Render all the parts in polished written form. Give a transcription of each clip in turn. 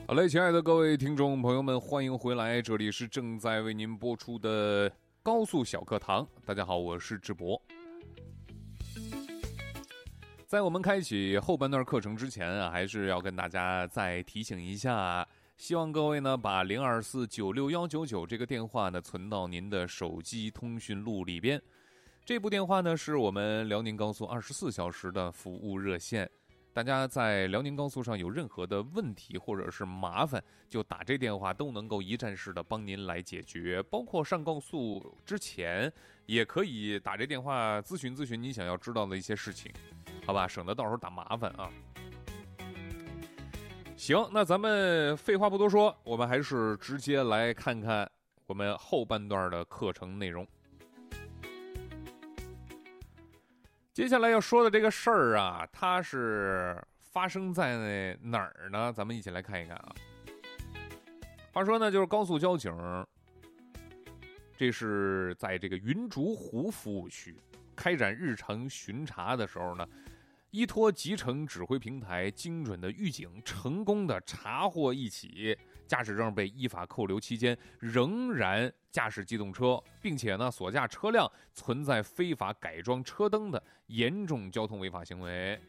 好嘞，亲爱的各位听众朋友们，欢迎回来，这里是正在为您播出的高速小课堂。大家好，我是智博。在我们开启后半段课程之前啊，还是要跟大家再提醒一下，希望各位呢把024961199这个电话呢存到您的手机通讯录里边。这部电话呢是我们辽宁高速24小时的服务热线。大家在辽宁高速上有任何的问题或者是麻烦，就打这电话都能够一站式的帮您来解决，包括上高速之前也可以打这电话咨询你想要知道的一些事情，好吧，省得到时候打麻烦啊。行，那咱们废话不多说，我们还是直接来看看我们后半段的课程内容。接下来要说的这个事儿啊，它是发生在哪儿呢？咱们一起来看一看啊。话说呢，就是高速交警，这是在这个云竹湖服务区开展日常巡查的时候呢，依托集成指挥平台精准的预警，成功的查获一起驾驶证被依法扣留期间仍然驾驶机动车，并且呢所驾车辆存在非法改装车灯的严重交通违法行为。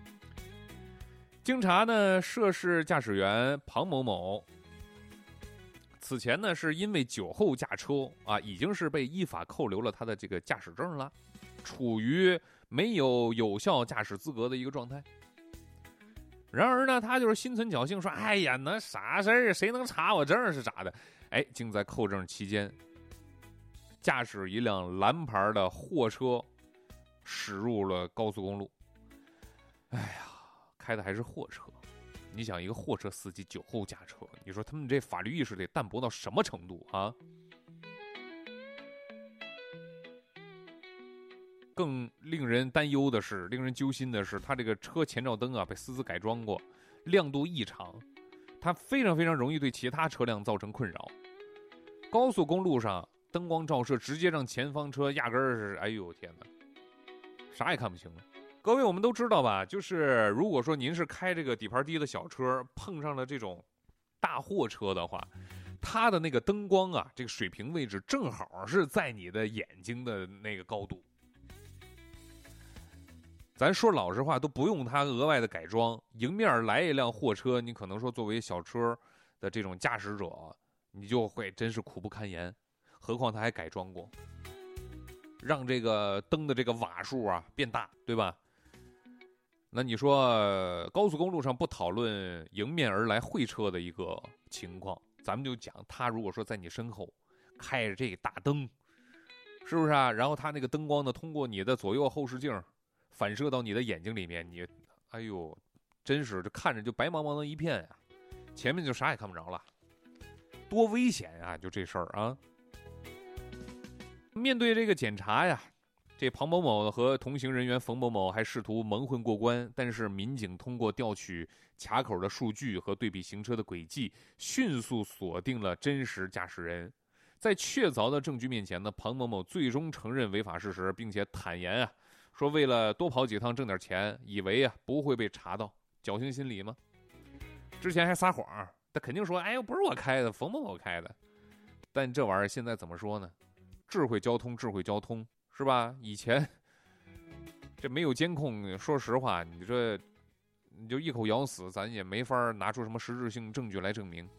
经查呢，涉事驾驶员庞某某此前呢是因为酒后驾车啊，已经是被依法扣留了他的这个驾驶证了，处于没有有效驾驶资格的一个状态。然而呢，他就是心存侥幸说，哎呀，那啥事儿，谁能查我证是咋的？哎，竟在扣证期间驾驶一辆蓝牌的货车驶入了高速公路。哎呀，开的还是货车。你想，一个货车司机酒后驾车，你说他们这法律意识得淡薄到什么程度啊？更令人担忧的是，令人揪心的是，他这个车前照灯啊被私自改装过，亮度异常，它非常容易对其他车辆造成困扰。高速公路上灯光照射，直接让前方车压根儿是，哎呦天哪，啥也看不清了。各位我们都知道吧，就是如果说您是开这个底盘低的小车，碰上了这种大货车的话，它的那个灯光啊，这个水平位置正好是在你的眼睛的那个高度。咱说老实话，都不用它额外的改装，迎面来一辆货车，你可能说作为小车的这种驾驶者，你就会真是苦不堪言。何况它还改装过，让这个灯的这个瓦数啊变大，对吧？那你说高速公路上不讨论迎面而来会车的一个情况，咱们就讲他如果说在你身后开着这个大灯，是不是啊？然后他那个灯光呢，通过你的左右后视镜反射到你的眼睛里面，你哎呦，真是这看着就白茫茫的一片呀，前面就啥也看不着了，多危险啊！就这事儿啊。面对这个检查呀，这庞某某和同行人员冯某某还试图蒙混过关，但是民警通过调取卡口的数据和对比行车的轨迹，迅速锁定了真实驾驶人。在确凿的证据面前呢，庞某某最终承认违法事实，并且坦言啊，说为了多跑几趟挣点钱，以为啊不会被查到，侥幸心理吗？之前还撒谎，他肯定说，哎呦不是我开的，冯某某开的。但这玩意儿现在怎么说呢？智慧交通是吧？以前这没有监控，说实话，你就一口咬死，咱也没法拿出什么实质性证据来证明。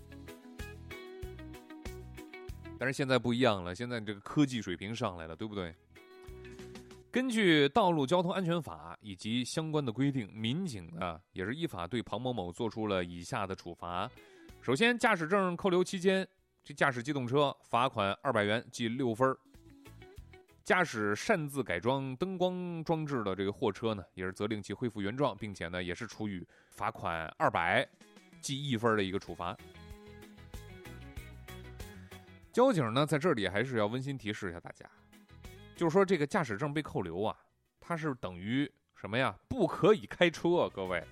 但是现在不一样了，现在这个科技水平上来了，对不对？根据《道路交通安全法》以及相关的规定，民警呢也是依法对庞某某做出了以下的处罚。首先，驾驶证扣留期间，这驾驶机动车罚款200元，记6分；驾驶擅自改装灯光装置的这个货车呢，也是责令其恢复原状，并且呢也是处以罚款200，记1分的一个处罚。交警呢在这里还是要温馨提示一下大家，就是说这个驾驶证被扣留啊，它是等于什么呀？不可以开车，各位。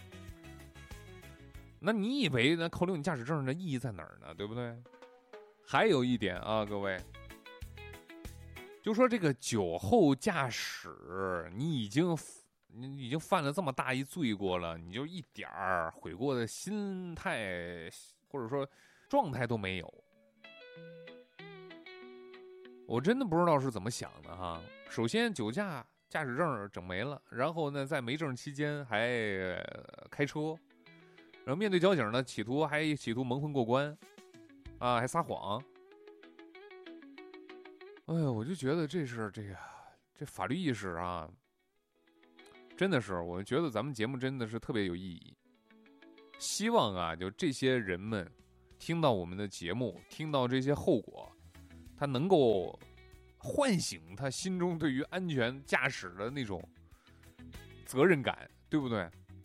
那你以为呢扣留你驾驶证的意义在哪儿呢？对不对？还有一点啊，各位，就说这个酒后驾驶，你已经你已经犯了这么大一罪过了，你就一点儿悔过的心态或者说状态都没有。我真的不知道是怎么想的哈。首先酒驾驾驶证整没了，然后呢在没证期间还开车，然后面对交警呢企图蒙混过关啊，还撒谎。哎呀，我就觉得这法律意识啊，真的是，我觉得咱们节目真的是特别有意义。希望啊，就这些人们听到我们的节目，听到这些后果，他能够唤醒他心中对于安全驾驶的那种责任感，对不对？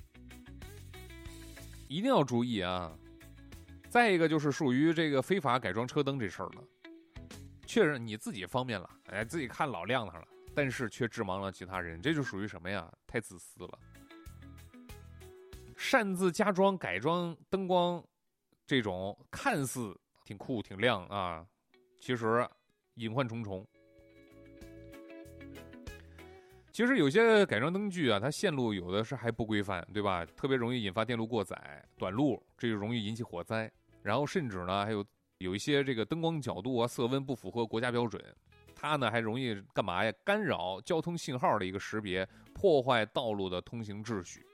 一定要注意啊！再一个就是属于这个非法改装车灯这事儿了，确实你自己方便了，哎，自己看老亮堂了，但是却致盲了其他人，这就属于什么呀？太自私了！擅自加装、改装灯光，这种看似挺酷、挺亮啊，其实隐患重重。其实有些改装灯具啊，它线路有的是还不规范，对吧？特别容易引发电路过载、短路，这就容易引起火灾。然后甚至呢，还有一些这个灯光角度啊、色温不符合国家标准，它呢还容易干嘛呀？干扰交通信号的一个识别，破坏道路的通行秩序。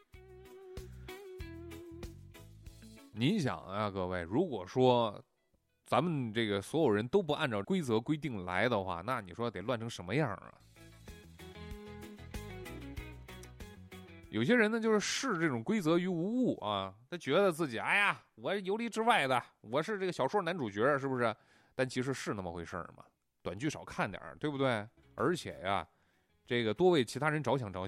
您想啊，各位，如果说咱们这个所有人都不按照规则规定来的话，那你说得乱成什么样啊？有些人呢，就是视这种规则于无物啊，他觉得自己哎呀，我游离之外的，我是这个小说男主角，是不是？但其实是那么回事嘛，短剧少看点，对不对？而且呀，这个多为其他人着想。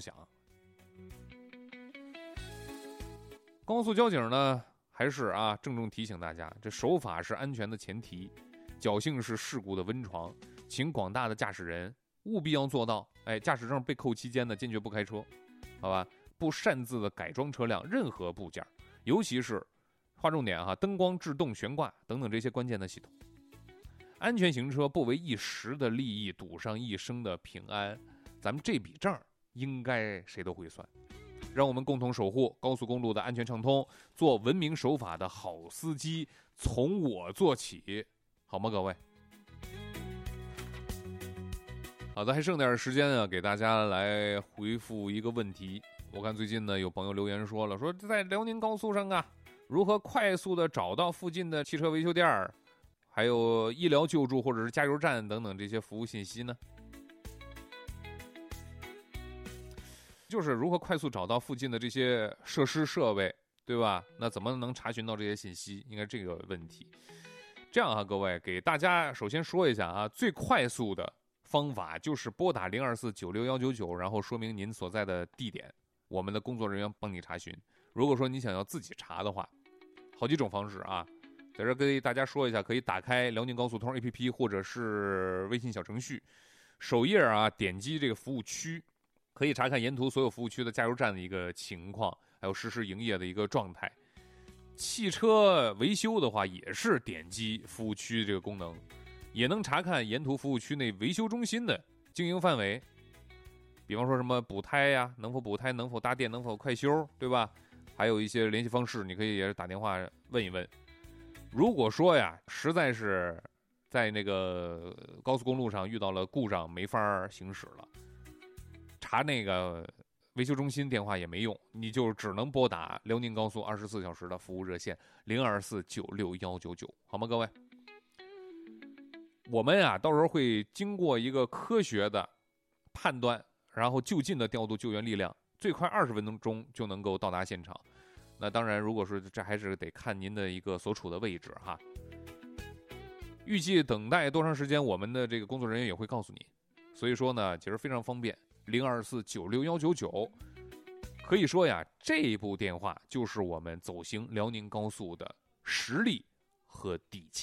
高速交警呢，还是啊，郑重提醒大家，这守法是安全的前提，侥幸是事故的温床，请广大的驾驶人务必要做到，哎，驾驶证被扣期间呢，坚决不开车，好吧？不擅自的改装车辆任何部件，尤其是划重点哈，灯光、制动、悬挂等等这些关键的系统。安全行车不为一时的利益赌上一生的平安，咱们这笔账应该谁都会算。让我们共同守护高速公路的安全畅通，做文明守法的好司机，从我做起，好吗，各位？好的，还剩点时间啊，给大家来回复一个问题。我看最近呢，有朋友留言说在辽宁高速上啊，如何快速的找到附近的汽车维修店，还有医疗救助或者是加油站等等这些服务信息呢？就是如何快速找到附近的这些设施设备，对吧？那怎么能查询到这些信息？应该这个问题。这样啊，各位，给大家首先说一下啊，最快速的方法就是拨打024961199，然后说明您所在的地点，我们的工作人员帮你查询。如果说你想要自己查的话，好几种方式啊，在这跟大家说一下，可以打开辽宁高速通 APP 或者是微信小程序，首页啊点击这个服务区，可以查看沿途所有服务区的加油站的一个情况，还有实时营业的一个状态。汽车维修的话，也是点击服务区这个功能，也能查看沿途服务区内维修中心的经营范围。比方说什么补胎呀，能否补胎，能否搭电，能否快修，对吧？还有一些联系方式，你可以也是打电话问一问。如果说呀，实在是在那个高速公路上遇到了故障，没法行驶了，查那个维修中心电话也没用，你就只能拨打辽宁高速24小时的服务热线024961199，好吗，各位？我们啊，到时候会经过一个科学的判断，然后就近的调度救援力量，最快20分钟就能够到达现场。那当然，如果说这还是得看您的一个所处的位置哈。预计等待多长时间，我们的这个工作人员也会告诉你。所以说呢，其实非常方便，024961199。可以说呀，这部电话就是我们走行辽宁高速的实力和底气。